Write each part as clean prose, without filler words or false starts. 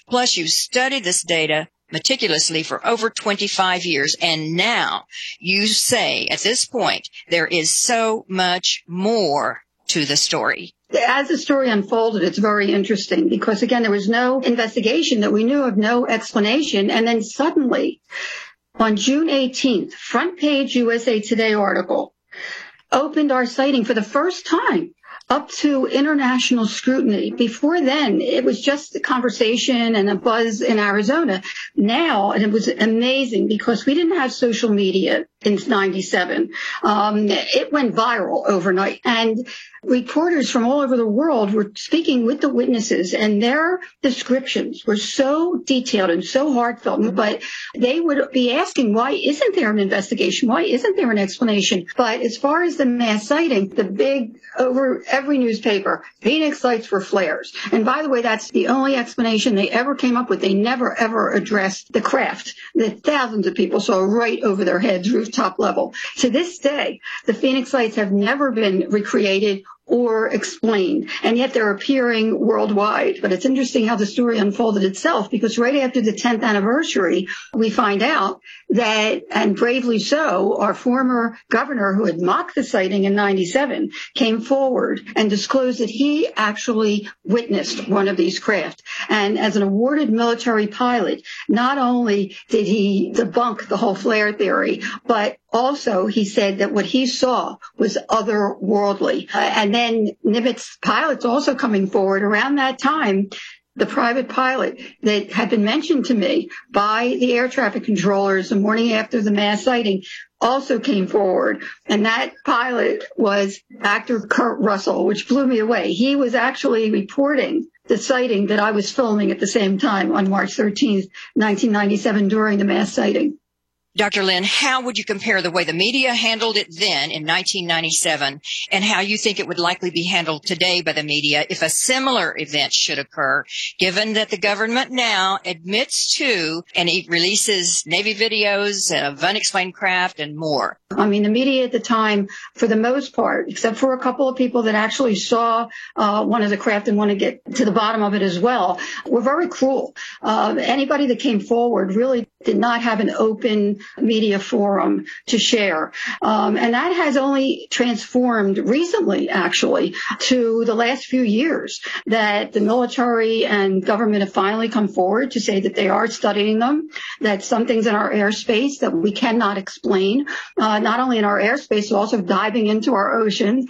Plus, you've studied this data meticulously for over 25 years. And now you say at this point, there is so much more to the story. As the story unfolded, it's very interesting because, again, there was no investigation that we knew of, no explanation. And then suddenly, on June 18th, front page USA Today article opened our sighting for the first time up to international scrutiny. Before then, it was just a conversation and a buzz in Arizona. Now, and it was amazing because we didn't have social media in 97. It went viral overnight. And reporters from all over the world were speaking with the witnesses, and their descriptions were so detailed and so heartfelt. But they would be asking, why isn't there an investigation? Why isn't there an explanation? But as far as the mass sighting, the big over every newspaper, Phoenix lights were flares. And by the way, that's the only explanation they ever came up with. They never, ever addressed the craft that thousands of people saw right over their heads, rooftop level. To this day, the Phoenix lights have never been recreated or explained, and yet they're appearing worldwide. But it's interesting how the story unfolded itself, because right after the 10th anniversary, we find out that, and bravely so, our former governor, who had mocked the sighting in 97, came forward and disclosed that he actually witnessed one of these craft. And as an awarded military pilot, not only did he debunk the whole flare theory, but also he said that what he saw was otherworldly. And then Nimitz pilots also coming forward around that time. The private pilot that had been mentioned to me by the air traffic controllers the morning after the mass sighting also came forward. And that pilot was actor Kurt Russell, which blew me away. He was actually reporting the sighting that I was filming at the same time on March 13th, 1997, during the mass sighting. Dr. Lynn, how would you compare the way the media handled it then in 1997 and how you think it would likely be handled today by the media if a similar event should occur, given that the government now admits to and it releases Navy videos of unexplained craft and more? I mean, the media at the time, for the most part, except for a couple of people that actually saw one of the craft and want to get to the bottom of it as well, were very cruel. Anybody that came forward really did not have an open media forum to share. And that has only transformed recently, actually, to the last few years, that the military and government have finally come forward to say that they are studying them, that some things in our airspace that we cannot explain, not only in our airspace, but also diving into our oceans.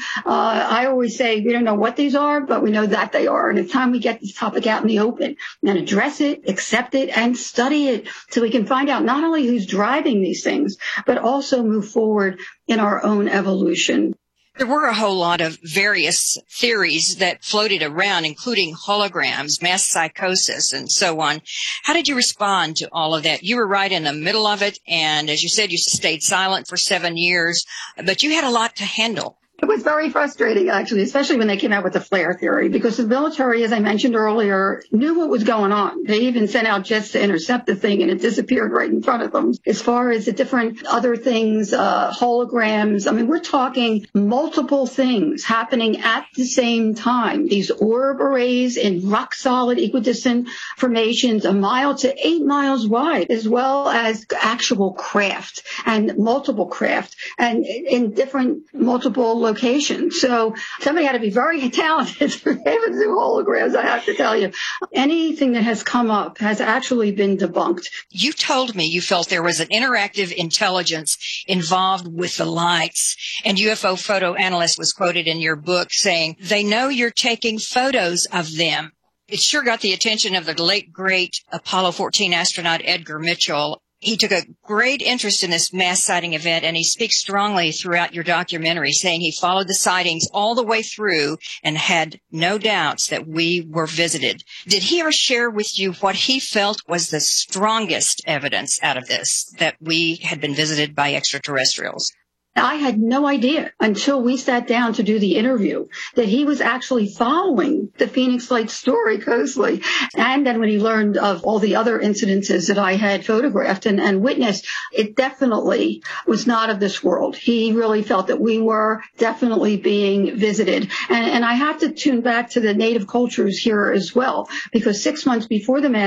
I always say we don't know what these are, but we know that they are. And it's time we get this topic out in the open and address it, accept it, and study it so we can find out not only who's driving these things, but also move forward in our own evolution. There were a whole lot of various theories that floated around, including holograms, mass psychosis, and so on. How did you respond to all of that? You were right in the middle of it, and as you said, you stayed silent for 7 years, but you had a lot to handle. It was very frustrating, actually, especially when they came out with the flare theory, because the military, as I mentioned earlier, knew what was going on. They even sent out jets to intercept the thing, and it disappeared right in front of them. As far as the different other things, holograms, I mean, we're talking multiple things happening at the same time. These orb arrays in rock-solid equidistant formations, a mile to 8 miles wide, as well as actual craft and multiple craft, and in different multiple locations. So somebody had to be very talented to be able to do holograms, I have to tell you. Anything that has come up has actually been debunked. You told me you felt there was an interactive intelligence involved with the lights, and UFO photo analyst was quoted in your book saying, they know you're taking photos of them. It sure got the attention of the late, great Apollo 14 astronaut Edgar Mitchell. He took a great interest in this mass sighting event, and he speaks strongly throughout your documentary, saying he followed the sightings all the way through and had no doubts that we were visited. Did he ever share with you what he felt was the strongest evidence out of this, that we had been visited by extraterrestrials? I had no idea until we sat down to do the interview that he was actually following the Phoenix Lights story closely. And then when he learned of all the other incidences that I had photographed and witnessed, it definitely was not of this world. He really felt that we were definitely being visited. And I have to tune back to the native cultures here as well, because 6 months before the